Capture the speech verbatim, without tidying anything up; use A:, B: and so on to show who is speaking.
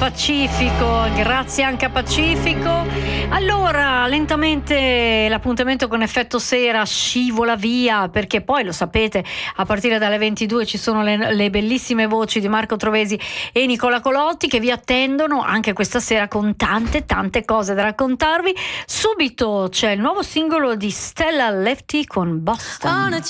A: Pacifico, grazie anche a Pacifico. Allora, lentamente l'appuntamento con Effetto Sera scivola via, perché poi lo sapete, a partire dalle ventidue ci sono le, le bellissime voci di Marco Trovesi e Nicola Colotti che vi attendono anche questa sera con tante tante cose da raccontarvi. Subito c'è il nuovo singolo di Stella Lefty con Boston.